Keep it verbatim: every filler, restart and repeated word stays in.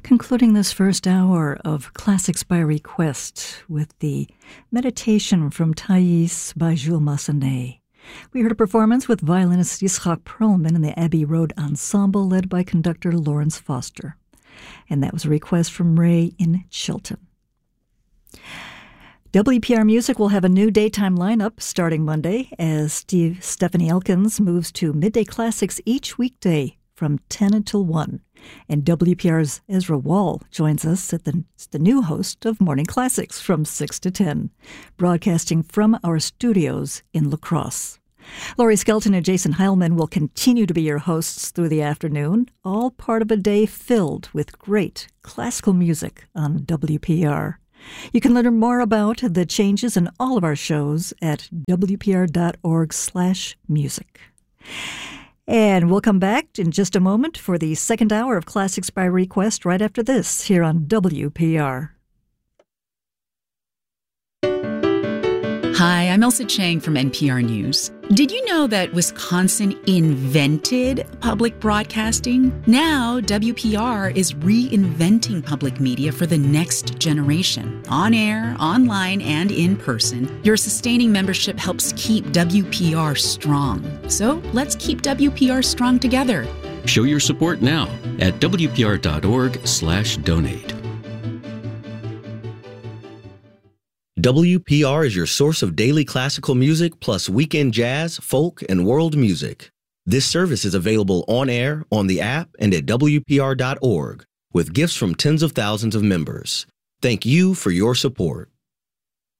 Concluding this first hour of Classics by Request with the Meditation from Thais by Jules Massenet. We heard a performance with violinist Yitzhak Perlman and the Abbey Road Ensemble led by conductor Lawrence Foster. And that was a request from Ray in Chilton. W P R Music will have a new daytime lineup starting Monday as Steve Stephanie Elkins moves to Midday Classics each weekday from ten until one. And W P R's Ezra Wall joins us at the, the new host of Morning Classics from six to ten, broadcasting from our studios in La Crosse. Laurie Skelton and Jason Heilman will continue to be your hosts through the afternoon, all part of a day filled with great classical music on W P R. You can learn more about the changes in all of our shows at W P R dot org slash music. And we'll come back in just a moment for the second hour of Classics by Request right after this here on W P R. Hi, I'm Elsa Chang from N P R News. Did you know that Wisconsin invented public broadcasting? Now, W P R is reinventing public media for the next generation. On air, online, and in person, your sustaining membership helps keep W P R strong. So let's keep W P R strong together. Show your support now at W P R dot org slash donate. W P R is your source of daily classical music plus weekend jazz, folk, and world music. This service is available on air, on the app, and at W P R dot org with gifts from tens of thousands of members. Thank you for your support.